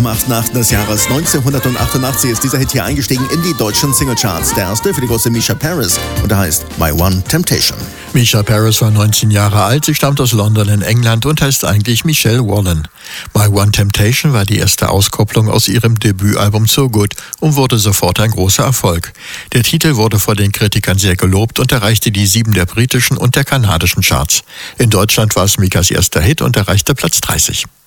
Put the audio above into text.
Am 8.8. des Jahres 1988 ist dieser Hit hier eingestiegen in die deutschen Singlecharts. Der erste für die große Misha Paris und er heißt My One Temptation. Misha Paris war 19 Jahre alt, sie stammt aus London in England und heißt eigentlich Michelle Wallen. My One Temptation war die erste Auskopplung aus ihrem Debütalbum So Good und wurde sofort ein großer Erfolg. Der Titel wurde vor den Kritikern sehr gelobt und erreichte die 7 der britischen und der kanadischen Charts. In Deutschland war es Mikas erster Hit und erreichte Platz 30.